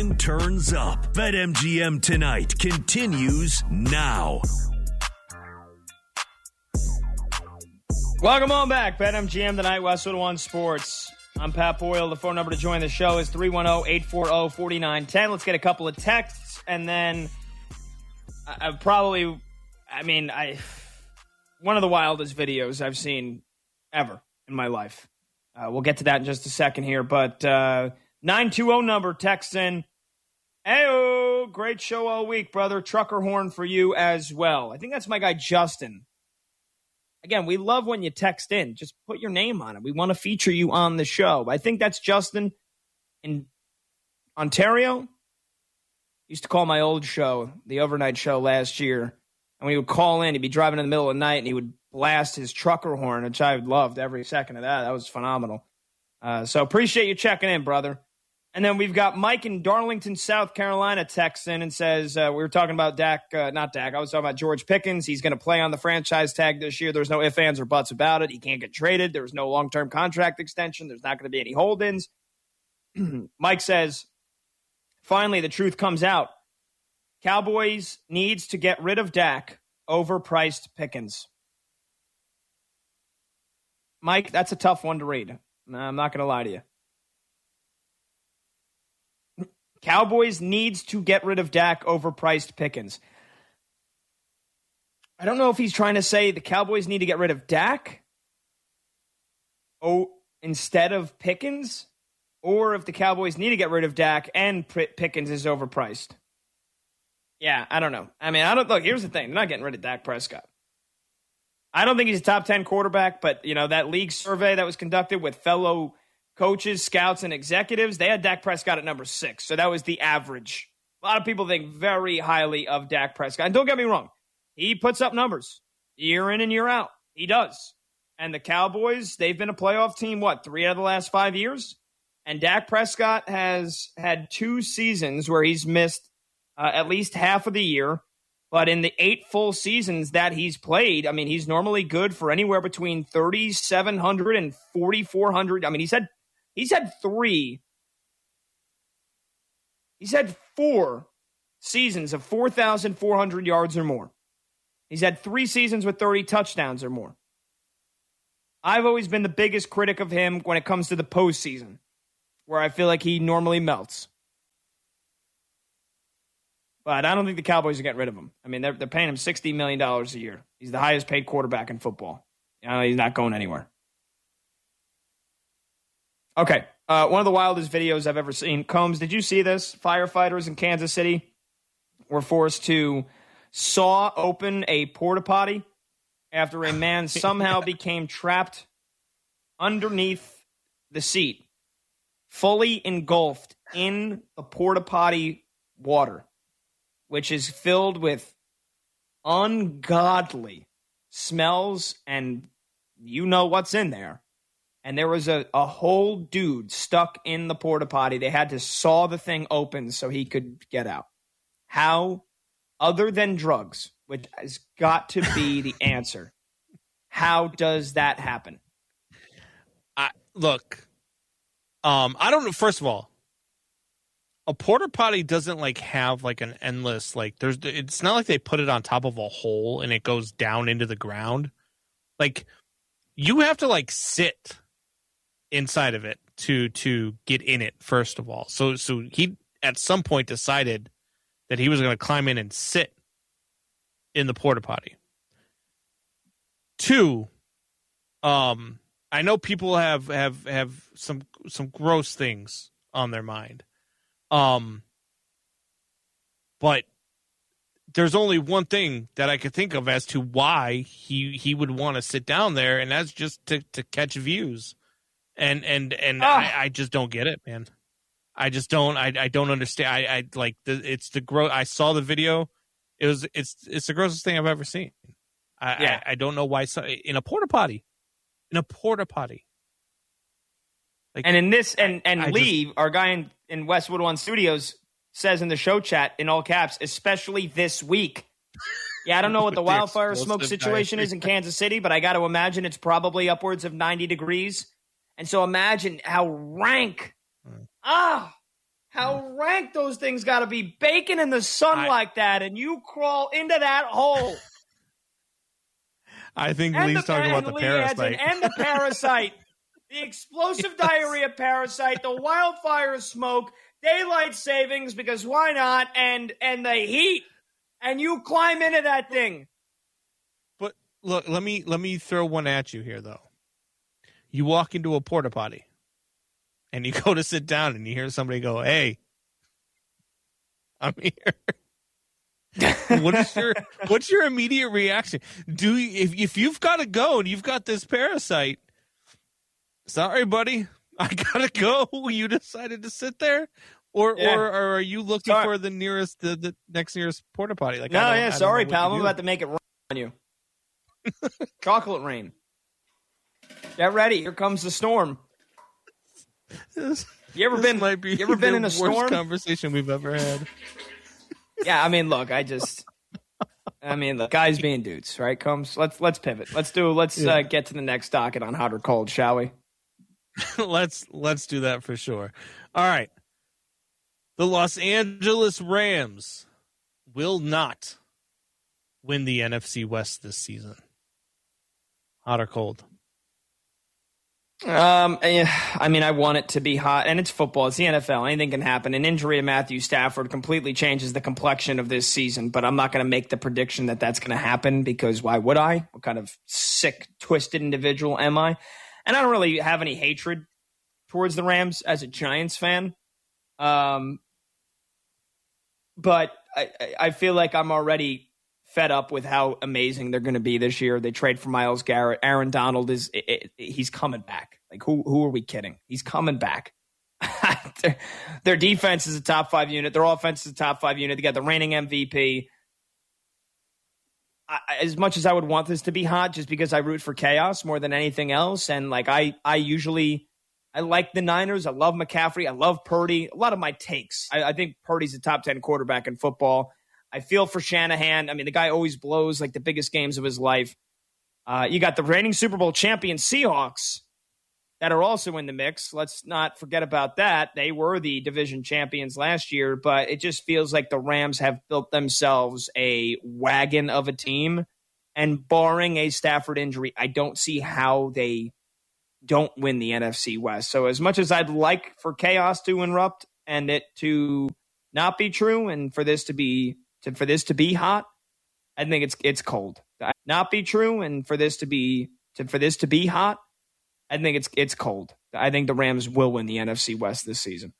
game turns up. BetMGM Tonight continues now. Welcome on back. BetMGM Tonight, Westwood One Sports. I'm Pat Boyle. The phone number to join the show is 310-840-4910. Let's get a couple of texts, and then one of the wildest videos I've seen ever in my life. We'll get to that in just a second here, but 920 number texts in. Heyo, great show all week, brother. Trucker horn for you as well. I think that's my guy Justin. Again, we love when you text in. Just put your name on it. We want to feature you on the show. I think that's Justin in Ontario. Used to call my old show, the overnight show last year. And when he would call in, he'd be driving in the middle of the night, and he would blast his trucker horn, which I loved every second of that. That was phenomenal. So appreciate you checking in, brother. And then we've got Mike in Darlington, South Carolina, texts in and says, we were talking about not Dak. I was talking about George Pickens. He's going to play on the franchise tag this year. There's no ifs, ands, or buts about it. He can't get traded. There's no long-term contract extension. There's not going to be any hold-ins. Mike says, finally, the truth comes out. Cowboys needs to get rid of Dak, overpriced Pickens. Mike, that's a tough one to read. I'm not going to lie to you. Cowboys needs to get rid of Dak, overpriced Pickens. I don't know if he's trying to say the Cowboys need to get rid of Dak instead of Pickens, or if the Cowboys need to get rid of Dak and Pickens is overpriced. Yeah, I don't know. I mean, look, here's the thing. They're not getting rid of Dak Prescott. I don't think he's a top 10 quarterback, but that league survey that was conducted with fellow coaches, scouts, and executives, they had Dak Prescott at number 6. So that was the average. A lot of people think very highly of Dak Prescott. And don't get me wrong. He puts up numbers year in and year out. He does. And the Cowboys, they've been a playoff team, 3 out of the last 5 years? And Dak Prescott has had 2 seasons where he's missed at least half of the year. But in the 8 full seasons that he's played, I mean, he's normally good for anywhere between 3,700 and 4,400. I mean, he's had 4 seasons of 4,400 yards or more. He's had 3 seasons with 30 touchdowns or more. I've always been the biggest critic of him when it comes to the postseason, where I feel like he normally melts. But I don't think the Cowboys are getting rid of him. I mean, they're paying him $60 million a year. He's the highest paid quarterback in football. He's not going anywhere. Okay, one of the wildest videos I've ever seen. Combs, did you see this? Firefighters in Kansas City were forced to saw open a porta potty after a man somehow became trapped underneath the seat, fully engulfed in the porta potty water, which is filled with ungodly smells, and you know what's in there. And there was a whole dude stuck in the porta potty. They had to saw the thing open so he could get out. How, other than drugs, which has got to be the answer, how does that happen? I don't know. First of all, a porta potty doesn't have an endless, it's not like they put it on top of a hole and it goes down into the ground. You have to sit inside of it to get in it, first of all. So he at some point decided that he was going to climb in and sit in the porta potty. 2, I know people have some gross things on their mind. But there's only one thing that I could think of as to why he would want to sit down there, and that's just to catch views. I just don't get it, man. I just don't. I don't understand. It's the gross. I saw the video. It's the grossest thing I've ever seen. I don't know why in a porta potty. And in this, Lee, our guy in Westwood One Studios, says in the show chat in all caps, especially this week. Yeah, I don't know what the wildfire smoke situation is in Kansas City, but I got to imagine it's probably upwards of 90 degrees. And so imagine how rank. how rank those things got to be, baking in the sun like that, and you crawl into that hole. I think Lee's talking about the parasite. And the parasite. The explosive diarrhea parasite, the wildfire smoke, daylight savings, because why not, and the heat, and you climb into that thing. But look, let me throw one at you here, though. You walk into a porta potty, and you go to sit down, and you hear somebody go, "Hey, I'm here." What's your immediate reaction? If you've got to go and you've got this parasite, sorry, buddy, I gotta go. You decided to sit there, or are you looking for the next nearest porta potty? Like, sorry, pal, I'm about to make it rain on you. Chocolate rain. Get ready. Here comes the storm. You ever been in a storm? Worst conversation we've ever had. Yeah, I mean, look, look, guys being dudes, right? Let's pivot. Let's get to the next docket on hot or cold, shall we? Let's do that for sure. All right. The Los Angeles Rams will not win the NFC West this season. Hot or cold? I mean, I want it to be hot, and it's football. It's the NFL. Anything can happen. An injury to Matthew Stafford completely changes the complexion of this season, but I'm not going to make the prediction that that's going to happen, because why would I? What kind of sick, twisted individual am I? And I don't really have any hatred towards the Rams as a Giants fan. But I feel like I'm already fed up with how amazing they're going to be this year. They trade for Myles Garrett. Aaron Donald he's coming back. Like, who are we kidding? He's coming back. Their defense is a top 5 unit. Their offense is a top 5 unit. They got the reigning MVP. As much as I would want this to be hot, just because I root for chaos more than anything else. And like, I like the Niners. I love McCaffrey. I love Purdy. A lot of my takes. I think Purdy's a top 10 quarterback in football. I feel for Shanahan. I mean, the guy always blows like the biggest games of his life. You got the reigning Super Bowl champion Seahawks that are also in the mix. Let's not forget about that. They were the division champions last year, but it just feels like the Rams have built themselves a wagon of a team. And barring a Stafford injury, I don't see how they don't win the NFC West. So as much as I'd like for chaos to erupt and it to not be true, and for this to be hot, I think it's cold. Not be true, and for this to be hot, I think it's cold. I think the Rams will win the NFC West this season.